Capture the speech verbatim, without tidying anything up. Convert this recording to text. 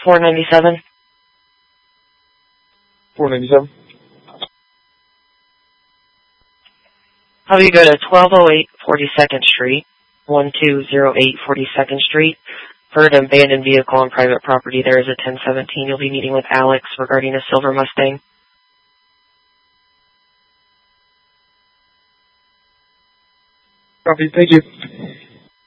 four ninety-seven. four ninety-seven. How do you go to twelve oh eight forty-second Street, one two zero eight forty-second Street? Heard an abandoned vehicle on private property. There is a ten seventeen. You'll be meeting with Alex regarding a silver Mustang. Copy. Thank you.